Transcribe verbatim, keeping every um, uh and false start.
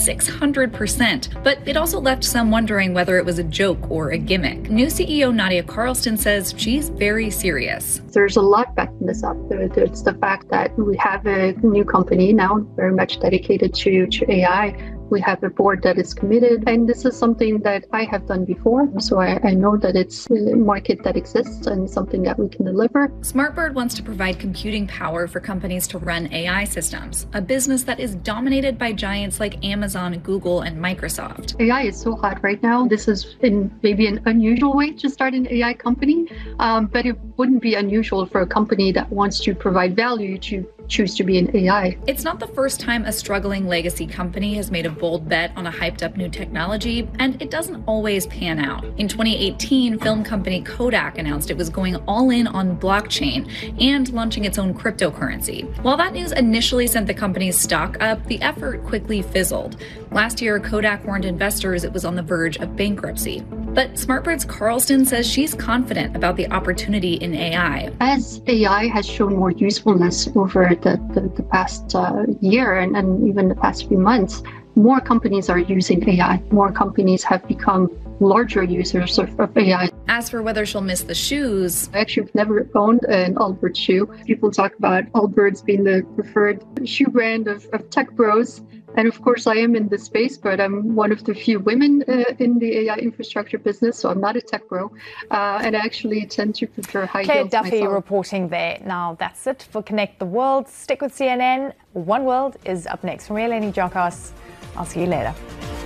six hundred percent, but it also left some wondering whether it was a joke or a gimmick. New C E O Nadia Carlson says she's very serious. There's a lot backing this up. There's the fact that we have a new company now very much dedicated to, to A I. We have a board that is committed, and this is something that I have done before, so I, I know that it's a market that exists and something that we can deliver. SmartBird wants to provide computing power for companies to run A I systems, a business that is dominated by giants like Amazon, Google, and Microsoft. A I is so hot right now. This is in maybe an unusual way to start an A I company, um, but it wouldn't be unusual for a company that wants to provide value to choose to be an A I. It's not the first time a struggling legacy company has made a bold bet on a hyped up new technology, and it doesn't always pan out. In twenty eighteen, film company Kodak announced it was going all in on blockchain and launching its own cryptocurrency. While that news initially sent the company's stock up, the effort quickly fizzled. Last year, Kodak warned investors it was on the verge of bankruptcy. But SmartBird's Carlson says she's confident about the opportunity in A I. As A I has shown more usefulness over the, the, the past uh, year and, and even the past few months, more companies are using A I. More companies have become larger users of, of A I. As for whether she'll miss the shoes, I actually have never owned an Allbirds shoe. People talk about Allbirds being the preferred shoe brand of, of tech bros. And of course, I am in this space, but I'm one of the few women uh, in the A I infrastructure business, so I'm not a tech bro. Uh, and I actually tend to prefer high Claire heels Duffy myself. reporting there. Now, that's it for Connect the World. Stick with C N N. One World is up next. From me, Eleni Jokos. I'll see you later.